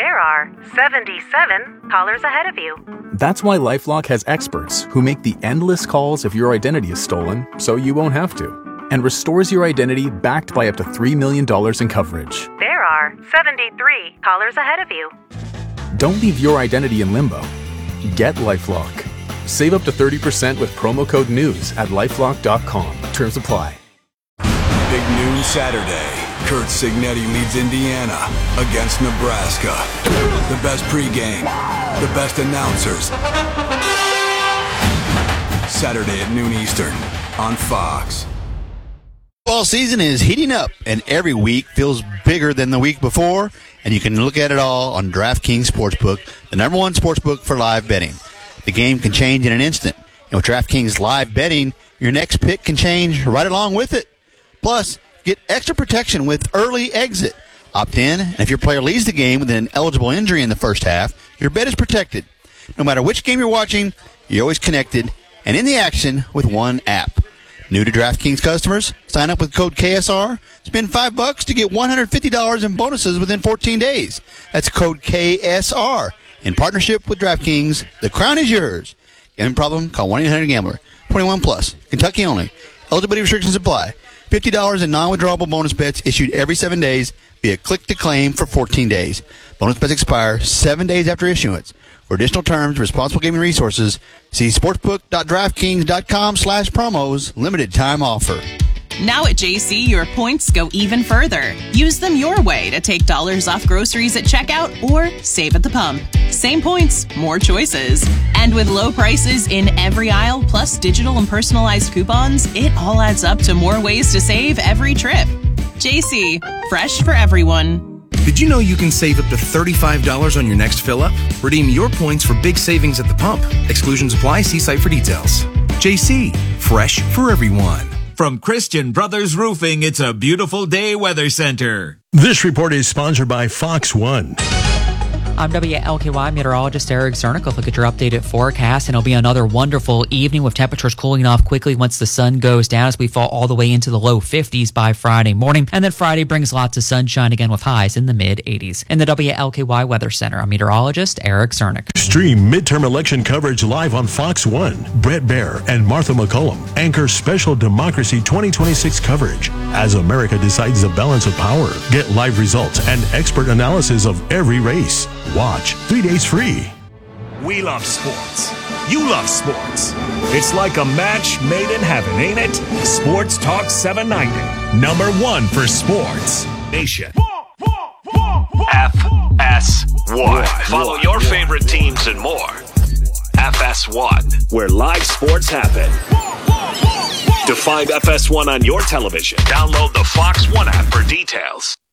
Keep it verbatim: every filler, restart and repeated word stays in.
There are seventy-seven callers ahead of you. That's why LifeLock has experts who make the endless calls if your identity is stolen, so you won't have to, and restores your identity backed by up to three million dollars in coverage. There are seventy-three callers ahead of you. Don't leave your identity in limbo. Get LifeLock. Save up to thirty percent with promo code NEWS at lifelock dot com. Terms apply. Big noon Saturday. Kurt Signetti leads Indiana against Nebraska. The best pregame, the best announcers. Saturday at noon Eastern on Fox. Football season is heating up, and every week feels bigger than the week before, and you can look at it all on DraftKings Sportsbook, the number one sportsbook for live betting. The game can change in an instant, and with DraftKings live betting, your next pick can change right along with it. Plus, get extra protection with early exit. Opt in, and if your player leaves the game with an eligible injury in the first half, your bet is protected. No matter which game you're watching, you're always connected and in the action with one app. New to DraftKings customers, sign up with code K S R, spend five bucks to get one hundred fifty dollars in bonuses within fourteen days. That's code K S R. In partnership with DraftKings, the crown is yours. Gambling problem? Call one eight hundred gambler. twenty-one plus. Kentucky only. Eligibility restrictions apply. fifty dollars in non-withdrawable bonus bets issued every seven days via click-to-claim for fourteen days. Bonus bets expire seven days after issuance. For additional terms, responsible gaming resources, see sportsbook.draftkings.com slash promos. Limited time offer. Now at J C, your points go even further. Use them your way to take dollars off groceries at checkout or save at the pump. Same points, more choices. And with low prices in every aisle, plus digital and personalized coupons, it all adds up to more ways to save every trip. J C, fresh for everyone. Did you know you can save up to thirty-five dollars on your next fill-up? Redeem your points for big savings at the pump. Exclusions apply. See site for details. J C, fresh for everyone. From Christian Brothers Roofing, it's a beautiful day weather center. This report is sponsored by Fox One. I'm W L K Y meteorologist Eric Zernick. Look at your updated forecast, and it'll be another wonderful evening with temperatures cooling off quickly once the sun goes down as we fall all the way into the low fifties by Friday morning. And then Friday brings lots of sunshine again with highs in the mid eighties. In the W L K Y Weather Center, I'm meteorologist Eric Zernick. Stream midterm election coverage live on Fox One. Brett Baer and Martha McCollum anchor special Democracy twenty twenty-six coverage as America decides the balance of power. Get live results and expert analysis of every race. Watch three days free. We love sports. You love sports. It's like a match made in heaven, ain't it? Sports Talk seven ninety. Number one for sports. Nation. F S one. Follow your favorite teams and more. F S one, where live sports happen. To find F S one on your television, download the Fox One app for details.